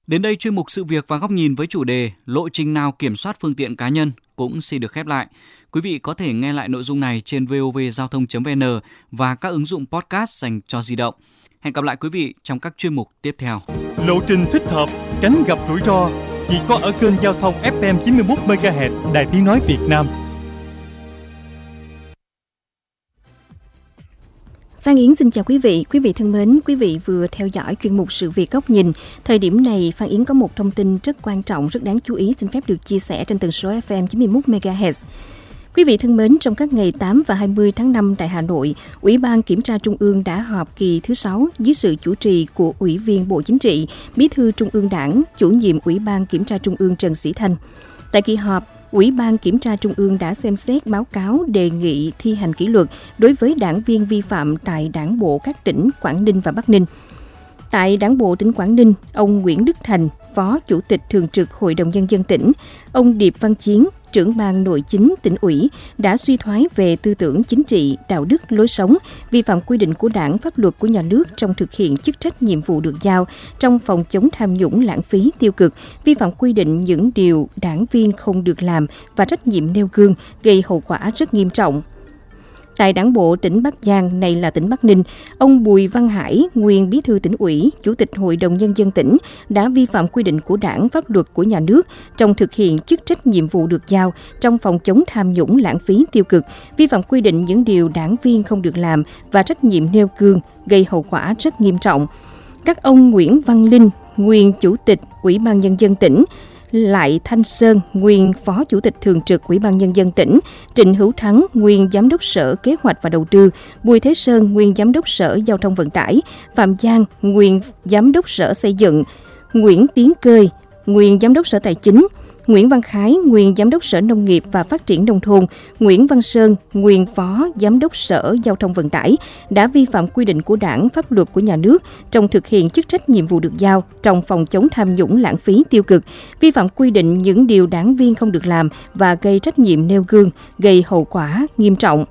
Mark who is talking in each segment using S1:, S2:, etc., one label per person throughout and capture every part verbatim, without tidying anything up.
S1: Đến đây chuyên mục Sự việc và góc nhìn với chủ đề lộ trình nào kiểm soát phương tiện cá nhân cũng xin được khép lại. Quý vị có thể nghe lại nội dung này trên vov giao thông chấm vn và các ứng dụng podcast dành cho di động. Hẹn gặp lại quý vị trong các chuyên mục tiếp theo.
S2: Lộ trình thích hợp, tránh gặp rủi ro chỉ có ở kênh giao thông ép em chín mươi mốt mê ga héc Đài Tiếng nói Việt Nam.
S3: Phan Yến xin chào quý vị. Quý vị thân mến, quý vị vừa theo dõi chuyên mục Sự việc góc nhìn. Thời điểm này, Phan Yến có một thông tin rất quan trọng, rất đáng chú ý xin phép được chia sẻ trên tần số ép em chín mươi mốt mê ga héc. Quý vị thân mến, trong các ngày tám và hai mươi tháng năm tại Hà Nội, Ủy ban Kiểm tra Trung ương đã họp kỳ thứ sáu dưới sự chủ trì của Ủy viên Bộ Chính trị, Bí thư Trung ương Đảng, Chủ nhiệm Ủy ban Kiểm tra Trung ương Trần Sĩ Thanh. Tại kỳ họp, Ủy ban Kiểm tra Trung ương đã xem xét báo cáo đề nghị thi hành kỷ luật đối với đảng viên vi phạm tại Đảng bộ các tỉnh Quảng Ninh và Bắc Ninh. Tại Đảng bộ tỉnh Quảng Ninh, ông Nguyễn Đức Thành, Phó Chủ tịch Thường trực Hội đồng Nhân dân tỉnh, ông Điệp Văn Chiến, trưởng ban nội chính tỉnh ủy đã suy thoái về tư tưởng chính trị, đạo đức, lối sống, vi phạm quy định của Đảng, pháp luật của nhà nước trong thực hiện chức trách nhiệm vụ được giao trong phòng chống tham nhũng lãng phí tiêu cực, vi phạm quy định những điều đảng viên không được làm và trách nhiệm nêu gương gây hậu quả rất nghiêm trọng. Tại Đảng bộ tỉnh Bắc Giang, này là tỉnh Bắc Ninh, ông Bùi Văn Hải, nguyên Bí thư tỉnh ủy, Chủ tịch Hội đồng Nhân dân tỉnh, đã vi phạm quy định của Đảng, pháp luật của nhà nước trong thực hiện chức trách nhiệm vụ được giao trong phòng chống tham nhũng lãng phí tiêu cực, vi phạm quy định những điều đảng viên không được làm và trách nhiệm nêu gương gây hậu quả rất nghiêm trọng. Các ông Nguyễn Văn Linh, nguyên Chủ tịch Ủy ban Nhân dân tỉnh, Lại Thanh Sơn, nguyên Phó Chủ tịch Thường trực Ủy ban Nhân dân tỉnh, Trịnh Hữu Thắng, nguyên Giám đốc Sở Kế hoạch và Đầu tư, Bùi Thế Sơn, nguyên Giám đốc Sở Giao thông Vận tải, Phạm Giang, nguyên Giám đốc Sở Xây dựng, Nguyễn Tiến Cơi, nguyên Giám đốc Sở Tài chính, Nguyễn Văn Khái, nguyên Giám đốc Sở Nông nghiệp và Phát triển Nông thôn, Nguyễn Văn Sơn, nguyên Phó Giám đốc Sở Giao thông Vận tải đã vi phạm quy định của Đảng, pháp luật của nhà nước trong thực hiện chức trách nhiệm vụ được giao trong phòng chống tham nhũng lãng phí tiêu cực, vi phạm quy định những điều đảng viên không được làm và gây trách nhiệm nêu gương, gây hậu quả nghiêm trọng.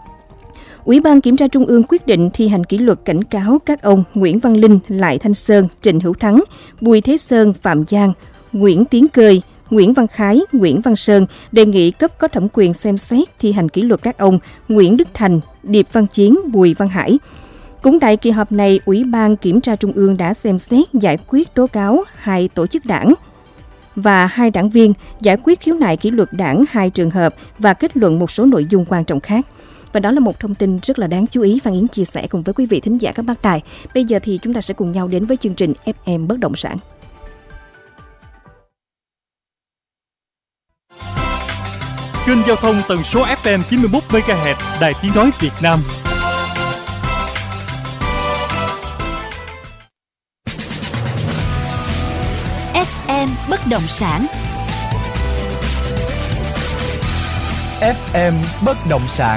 S3: Ủy ban Kiểm tra Trung ương quyết định thi hành kỷ luật cảnh cáo các ông Nguyễn Văn Linh, Lại Thanh Sơn, Trịnh Hữu Thắng, Bùi Thế Sơn, Phạm Giang, Nguyễn Tiến Cơi, Nguyễn Văn Khái, Nguyễn Văn Sơn, đề nghị cấp có thẩm quyền xem xét thi hành kỷ luật các ông Nguyễn Đức Thành, Điệp Văn Chiến, Bùi Văn Hải. Cũng tại kỳ họp này, Ủy ban Kiểm tra Trung ương đã xem xét giải quyết tố cáo hai tổ chức đảng và hai đảng viên, giải quyết khiếu nại kỷ luật đảng hai trường hợp và kết luận một số nội dung quan trọng khác. Và đó là một thông tin rất là đáng chú ý Phan Yến chia sẻ cùng với quý vị thính giả các bác tài. Bây giờ thì chúng ta sẽ cùng nhau đến với chương trình ép em Bất động sản.
S2: Kênh giao thông tần số ép em chín mươi mốt mê ga héc Đài Tiếng nói Việt Nam.
S4: ép em Bất động sản.
S5: ép em Bất động sản.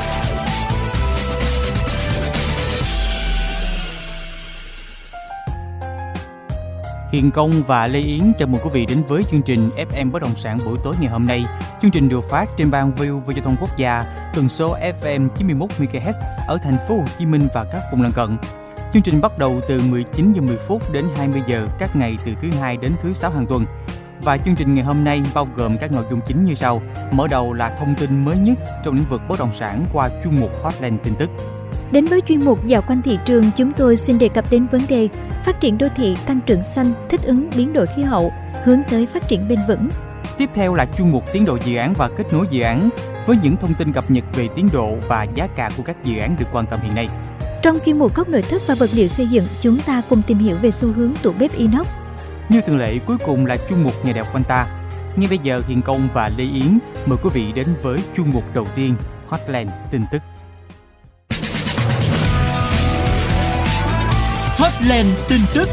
S6: Hiền Công và Lê Yến chào mừng quý vị đến với chương trình ép em Bất động sản buổi tối ngày hôm nay. Chương trình được phát trên ban vê o vê Giao thông Quốc gia, tần số ép em chín mươi mốt mê ga héc ở thành phố Hồ Chí Minh và các vùng lân cận. Chương trình bắt đầu từ mười chín giờ mười phút đến hai mươi giờ các ngày từ thứ hai đến thứ sáu hàng tuần. Và chương trình ngày hôm nay bao gồm các nội dung chính như sau. Mở đầu là thông tin mới nhất trong lĩnh vực bất động sản qua chuyên mục Hotline tin tức.
S7: Đến với chuyên mục dạo quanh thị trường, chúng tôi xin đề cập đến vấn đề phát triển đô thị tăng trưởng xanh, thích ứng biến đổi khí hậu, hướng tới phát triển bền vững.
S6: Tiếp theo là chuyên mục tiến độ dự án và kết nối dự án với những thông tin cập nhật về tiến độ và giá cả của các dự án được quan tâm hiện nay.
S7: Trong chuyên mục góc nội thất và vật liệu xây dựng, chúng ta cùng tìm hiểu về xu hướng tủ bếp inox.
S6: Như thường lệ, cuối cùng là chuyên mục Nhà đẹp quanh ta. Ngay bây giờ, Hiền Công và Lê Yến mời quý vị đến với chuyên mục đầu tiên, Hotline tin tức.
S2: Hotline tin tức.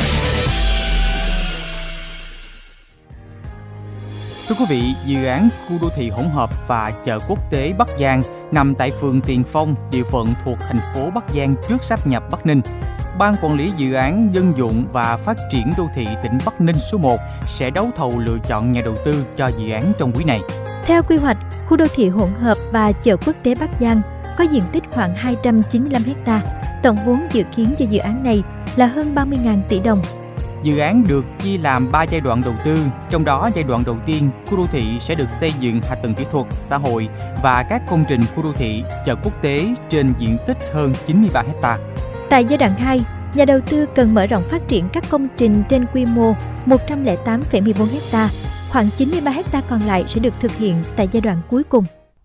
S6: Thưa quý vị, dự án khu đô thị hỗn hợp và chợ quốc tế Bắc Giang nằm tại phường Tiền Phong, địa phận thuộc thành phố Bắc Giang trước sáp nhập Bắc Ninh. Ban quản lý dự án dân dụng và phát triển đô thị tỉnh Bắc Ninh số một sẽ đấu thầu lựa chọn nhà đầu tư cho dự án trong quý này.
S7: Theo quy hoạch, khu đô thị hỗn hợp và chợ quốc tế Bắc Giang có diện tích khoảng hai trăm chín mươi lăm héc ta. Tổng vốn dự kiến cho dự án này là hơn ba mươi nghìn tỷ đồng.
S6: Dự án được chia làm ba giai đoạn đầu tư, trong đó giai đoạn đầu tiên, khu đô thị sẽ được xây dựng hạ tầng kỹ thuật, xã hội và các công trình khu đô thị, chợ quốc tế trên diện tích hơn chín mươi ba héc ta.
S7: Tại giai đoạn hai, nhà đầu tư cần mở rộng phát triển các công trình trên quy mô một trăm lẻ tám phẩy mười bốn héc ta, khoảng chín mươi ba héc ta còn lại sẽ được thực hiện tại giai đoạn cuối cùng.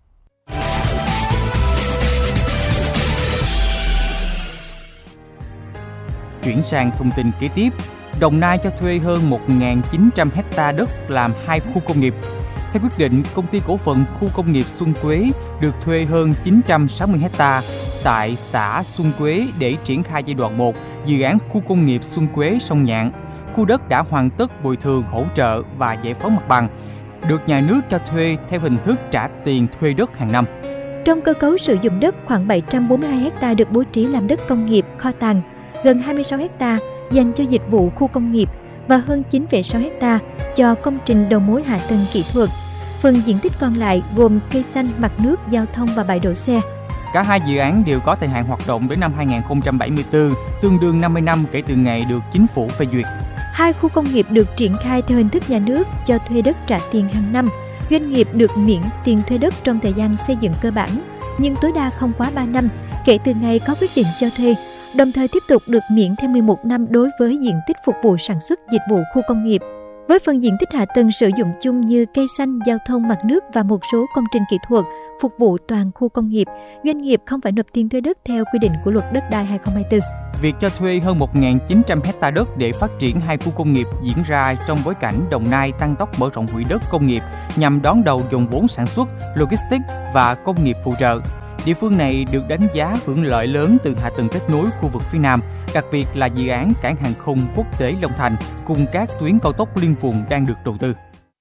S6: Chuyển sang thông tin kế tiếp, Đồng Nai cho thuê hơn một nghìn chín trăm héc ta đất làm hai khu công nghiệp. Theo quyết định, công ty cổ phần khu công nghiệp Xuân Quế được thuê hơn chín trăm sáu mươi héc ta tại xã Xuân Quế để triển khai giai đoạn một dự án khu công nghiệp Xuân Quế Sông Nhạn. Khu đất đã hoàn tất bồi thường, hỗ trợ và giải phóng mặt bằng, được nhà nước cho thuê theo hình thức trả tiền thuê đất hàng năm.
S7: Trong cơ cấu sử dụng đất, khoảng bảy trăm bốn mươi hai héc ta được bố trí làm đất công nghiệp, kho tàng, gần hai mươi sáu héc ta dành cho dịch vụ khu công nghiệp và hơn chín phẩy sáu héc ta cho công trình đầu mối hạ tầng kỹ thuật. Phần diện tích còn lại gồm cây xanh, mặt nước, giao thông và bãi đỗ xe.
S6: Cả hai dự án đều có thời hạn hoạt động đến năm hai nghìn không trăm bảy mươi tư, tương đương năm mươi năm kể từ ngày được chính phủ phê duyệt.
S7: Hai khu công nghiệp được triển khai theo hình thức nhà nước cho thuê đất trả tiền hàng năm. Doanh nghiệp được miễn tiền thuê đất trong thời gian xây dựng cơ bản, nhưng tối đa không quá ba năm kể từ ngày có quyết định cho thuê, đồng thời tiếp tục được miễn thêm mười một năm đối với diện tích phục vụ sản xuất dịch vụ khu công nghiệp. Với phần diện tích hạ tầng sử dụng chung như cây xanh, giao thông, mặt nước và một số công trình kỹ thuật phục vụ toàn khu công nghiệp, doanh nghiệp không phải nộp tiền thuê đất theo quy định của Luật Đất đai hai không hai tư.
S6: Việc cho thuê hơn một nghìn chín trăm héc ta đất để phát triển hai khu công nghiệp diễn ra trong bối cảnh Đồng Nai tăng tốc mở rộng quỹ đất công nghiệp nhằm đón đầu dòng vốn sản xuất, logistics và công nghiệp phụ trợ. Địa phương này được đánh giá hưởng lợi lớn từ hạ tầng kết nối khu vực phía Nam, đặc biệt là dự án cảng hàng không quốc tế Long Thành cùng các tuyến cao tốc liên vùng đang được đầu tư.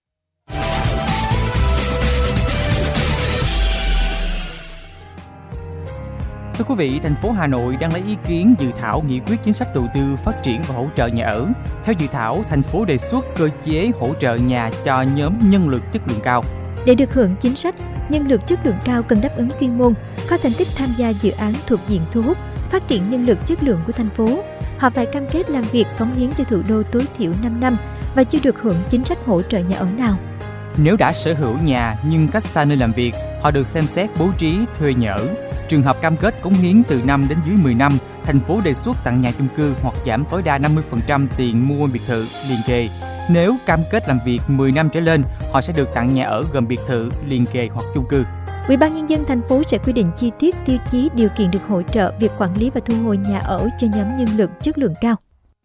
S6: Thưa quý vị, thành phố Hà Nội đang lấy ý kiến dự thảo nghị quyết chính sách đầu tư phát triển và hỗ trợ nhà ở. Theo dự thảo, thành phố đề xuất cơ chế hỗ trợ nhà cho nhóm nhân lực chất lượng cao.
S7: Để được hưởng chính sách, nhân lực chất lượng cao cần đáp ứng chuyên môn, có thành tích tham gia dự án thuộc diện thu hút, phát triển nhân lực chất lượng của thành phố. Họ phải cam kết làm việc cống hiến cho thủ đô tối thiểu năm năm và chưa được hưởng chính sách hỗ trợ nhà ở nào.
S6: Nếu đã sở hữu nhà nhưng cách xa nơi làm việc, họ được xem xét bố trí thuê nhà ở. Trường hợp cam kết cống hiến từ năm đến dưới mười năm, thành phố đề xuất tặng nhà chung cư hoặc giảm tối đa năm mươi phần trăm tiền mua biệt thự liền kề. Nếu cam kết làm việc mười năm trở lên, họ sẽ được tặng nhà ở gồm biệt thự, liền kề hoặc chung cư.
S7: Ủy ban nhân dân thành phố sẽ quy định chi tiết tiêu chí điều kiện được hỗ trợ việc quản lý và thu hồi nhà ở cho nhóm nhân lực chất lượng cao.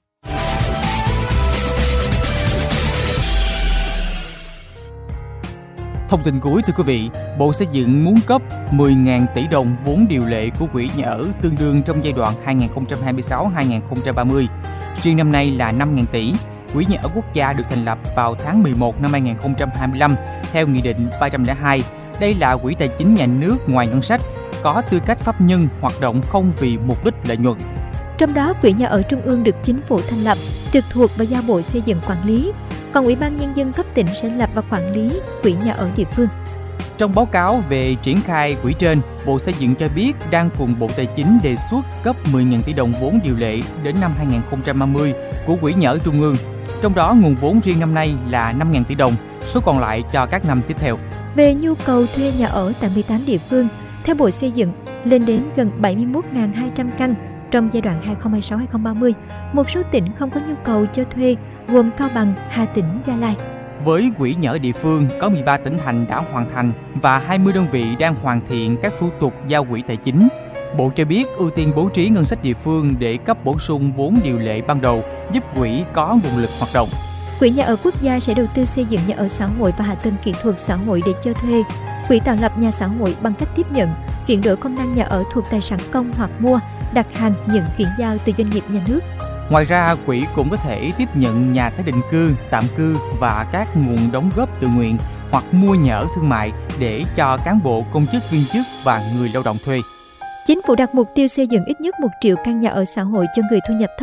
S6: Thông tin cuối thưa quý vị, Bộ Xây dựng muốn cấp mười nghìn tỷ đồng vốn điều lệ của quỹ nhà ở tương đương trong giai đoạn hai nghìn không trăm hai mươi sáu đến hai nghìn không trăm ba mươi. Riêng năm nay là năm nghìn tỷ. Quỹ nhà ở quốc gia được thành lập vào tháng mười một năm hai nghìn không trăm hai mươi lăm theo Nghị định ba trăm lẻ hai. Đây là quỹ tài chính nhà nước ngoài ngân sách, có tư cách pháp nhân hoạt động không vì mục đích lợi nhuận.
S7: Trong đó, Quỹ nhà ở Trung ương được Chính phủ thành lập, trực thuộc và giao Bộ Xây dựng quản lý. Còn Ủy ban Nhân dân cấp tỉnh sẽ lập và quản lý quỹ nhà ở địa phương.
S6: Trong báo cáo về triển khai quỹ trên, Bộ Xây dựng cho biết đang cùng Bộ Tài chính đề xuất cấp mười nghìn tỷ đồng vốn điều lệ đến năm hai nghìn không trăm ba mươi của quỹ nhà ở Trung ương. Trong đó, nguồn vốn riêng năm nay là năm nghìn tỷ đồng, số còn lại cho các năm tiếp theo.
S7: Về nhu cầu thuê nhà ở tại mười tám địa phương, theo Bộ Xây dựng, lên đến gần bảy mươi mốt nghìn hai trăm căn trong giai đoạn hai nghìn không trăm hai mươi sáu đến hai nghìn không trăm ba mươi. Một số tỉnh không có nhu cầu cho thuê, gồm Cao Bằng, Hà Tĩnh, Gia Lai.
S6: Với quỹ nhà ở địa phương, có mười ba tỉnh thành đã hoàn thành và hai mươi đơn vị đang hoàn thiện các thủ tục giao quỹ tài chính. Bộ cho biết ưu tiên bố trí ngân sách địa phương để cấp bổ sung vốn điều lệ ban đầu, giúp quỹ có nguồn lực hoạt động.
S7: Quỹ nhà ở quốc gia sẽ đầu tư xây dựng nhà ở xã hội và hạ tầng kỹ thuật xã hội để cho thuê. Quỹ tạo lập nhà xã hội bằng cách tiếp nhận, chuyển đổi công năng nhà ở thuộc tài sản công hoặc mua, đặt hàng, nhận chuyển giao từ doanh nghiệp nhà nước.
S6: Ngoài ra, quỹ cũng có thể tiếp nhận nhà tái định cư, tạm cư và các nguồn đóng góp tự nguyện hoặc mua nhà ở thương mại để cho cán bộ, công chức, viên chức và người lao động thuê.
S7: Chính phủ đặt mục tiêu xây dựng ít nhất một triệu căn nhà ở xã hội cho người thu nhập thấp,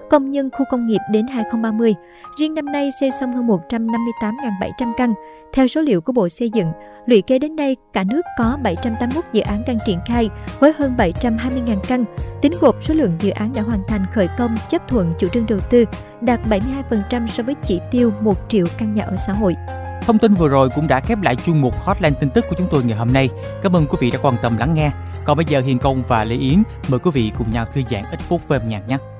S7: công nhân khu công nghiệp đến hai không ba không. Riêng năm nay xây xong hơn một trăm năm mươi tám nghìn bảy trăm căn. Theo số liệu của Bộ Xây dựng, lũy kế đến nay, cả nước có bảy trăm tám mươi mốt dự án đang triển khai với hơn bảy trăm hai mươi nghìn căn. Tính gộp số lượng dự án đã hoàn thành khởi công chấp thuận chủ trương đầu tư đạt bảy mươi hai phần trăm so với chỉ tiêu một triệu căn nhà ở xã hội.
S6: Thông tin vừa rồi cũng đã khép lại chuyên mục Hotline tin tức của chúng tôi ngày hôm nay. Cảm ơn quý vị đã quan tâm lắng nghe. Còn bây giờ Hiền Công và Lê Yến mời quý vị cùng nhau thư giãn ít phút với âm nhạc nhé.